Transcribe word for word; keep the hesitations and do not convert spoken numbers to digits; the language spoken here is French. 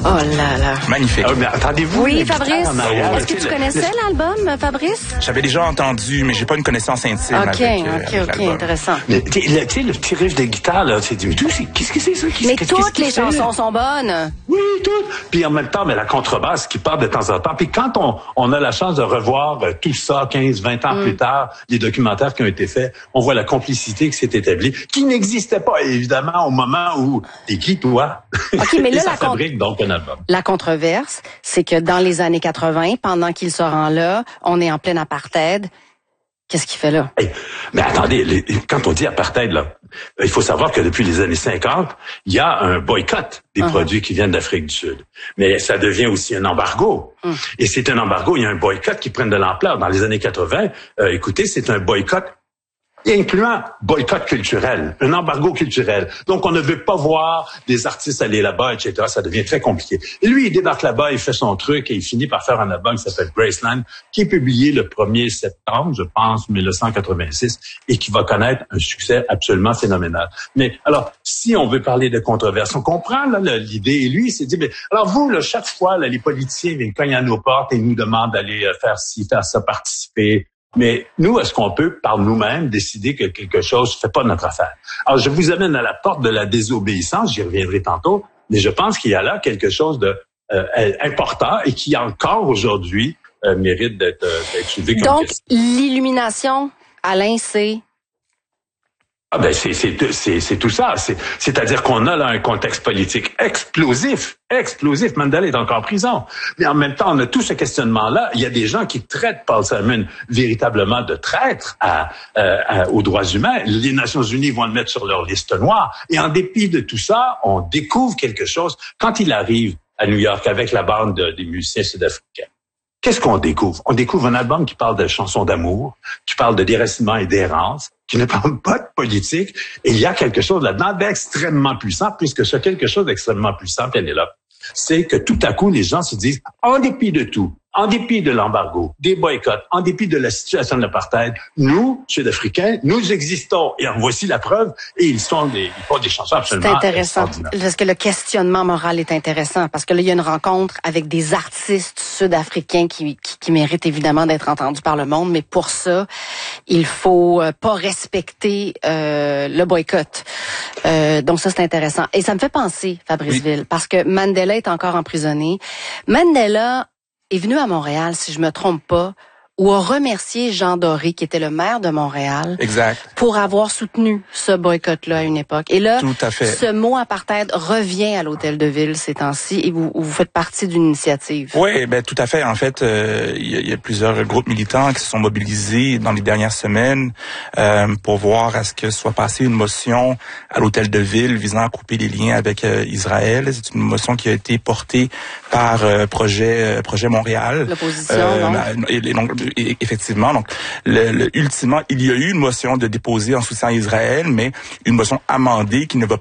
Oh là là. Magnifique. Ah, mais attendez-vous. Oui, Fabrice. Est-ce que tu connaissais l'album, Fabrice? J'avais déjà entendu, mais j'ai pas une connaissance intime OK, avec, euh, OK, avec OK, l'album. intéressant. Mais tu sais, le, tu sais, le petit riff de guitare, là, c'est du tout, c'est, qu'est-ce que c'est ça? Qu'est-ce, Mais qu'est-ce, toutes qu'est-ce les que c'est? chansons sont bonnes. Oui, toutes. Puis en même temps, mais la contrebasse qui part de temps en temps. Puis quand on, on a la chance de revoir euh, tout ça quinze, vingt ans mm. plus tard, les documentaires qui ont été faits, on voit la complicité qui s'est établie, qui n'existait pas, évidemment, au moment où t'es qui, toi? OK, mais là, Et ça la fabrique donc un album. La controverse, c'est que dans les années quatre-vingt, pendant qu'il se rend là, on est en plein apartheid. Qu'est-ce qu'il fait là? Hey, mais attendez, les, quand on dit apartheid, là, il faut savoir que depuis les années cinquante, il y a un boycott des uh-huh. produits qui viennent d'Afrique du Sud. Mais ça devient aussi un embargo. Uh-huh. Et c'est un embargo, il y a un boycott qui prend de l'ampleur. Dans les années quatre-vingt, euh, écoutez, c'est un boycott incluant boycott culturel, un embargo culturel. Donc, on ne veut pas voir des artistes aller là-bas, et cetera. Ça devient très compliqué. Et lui, il débarque là-bas, il fait son truc et il finit par faire un album qui s'appelle Graceland, qui est publié le premier septembre, je pense, mille neuf cent quatre-vingt-six, et qui va connaître un succès absolument phénoménal. Mais alors, si on veut parler de controverse, on comprend là, l'idée. Et lui, il s'est dit, mais alors vous, là, chaque fois, là, les politiciens viennent cogner à nos portes et nous demandent d'aller faire ci, faire ça, participer. Mais nous, est-ce qu'on peut, par nous-mêmes, décider que quelque chose ne fait pas notre affaire? Alors, je vous amène à la porte de la désobéissance, j'y reviendrai tantôt, mais je pense qu'il y a là quelque chose de euh, important et qui, encore aujourd'hui, euh, mérite d'être, d'être soulevé comme Donc, question. L'illumination, Alain, c'est... Ah ben c'est c'est c'est c'est tout ça, c'est c'est-à-dire qu'on a là un contexte politique explosif, explosif. Mandela est encore en prison, mais en même temps on a tout ce questionnement-là. Il y a des gens qui traitent Paul Simon véritablement de traître à, euh, à, aux droits humains. Les Nations Unies vont le mettre sur leur liste noire. Et en dépit de tout ça, on découvre quelque chose quand il arrive à New York avec la bande de, des musiciens sud-africains. Qu'est-ce qu'on découvre? On découvre un album qui parle de chansons d'amour, qui parle de déracinement et d'errance, qui ne parle pas de politique. Et il y a quelque chose là-dedans d'extrêmement puissant, puisque ce quelque chose d'extrêmement puissant, Pénélope, c'est que tout à coup, les gens se disent, en dépit de tout, en dépit de l'embargo, des boycotts, en dépit de la situation de l'apartheid, nous, Sud-Africains, nous existons. Et en voici la preuve. Et ils sont des, ils font des chansons absolument C'est intéressant, parce que le questionnement moral est intéressant, parce que là, il y a une rencontre avec des artistes sud-africains qui, qui, qui méritent évidemment d'être entendus par le monde, mais pour ça, il faut pas respecter euh, le boycott. Euh, donc ça, c'est intéressant. Et ça me fait penser, Fabrice oui. Ville, parce que Mandela est encore emprisonné. Mandela est venu à Montréal, si je me trompe pas, ou a remercié Jean Doré, qui était le maire de Montréal, exact, pour avoir soutenu ce boycott-là à une époque. Et là, tout à fait. Ce mot apartheid revient à l'Hôtel de Ville ces temps-ci, et vous, vous faites partie d'une initiative. Oui, ben tout à fait. En fait, euh, il, y a, il y a plusieurs groupes militants qui se sont mobilisés dans les dernières semaines euh, pour voir à ce que soit passée une motion à l'Hôtel de Ville visant à couper les liens avec euh, Israël. C'est une motion qui a été portée par euh, Projet euh, Projet Montréal. L'opposition, euh, non? Et, et donc, et, effectivement, donc, le, le, ultimement, il y a eu une motion de déposer en soutien à Israël, mais une motion amendée qui ne va